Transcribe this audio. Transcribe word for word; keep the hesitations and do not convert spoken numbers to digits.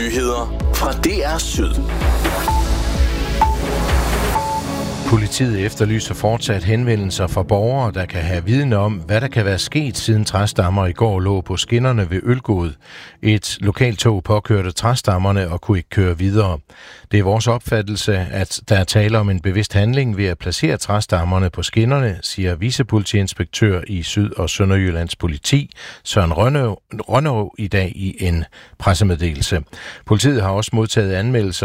Nyheder fra D R Syd. Politiet efterlyser fortsat henvendelser fra borgere, der kan have viden om, hvad der kan være sket, siden træstammer i går lå på skinnerne ved Ølgod. Et lokaltog påkørte træstammerne og kunne ikke køre videre. Det er vores opfattelse, at der er tale om en bevidst handling ved at placere træstammerne på skinnerne, siger vicepolitiinspektør i Syd- og Sønderjyllands politi, Søren Rønneå, Rønneå i dag i en pressemeddelelse. Politiet har også modtaget anmeldelser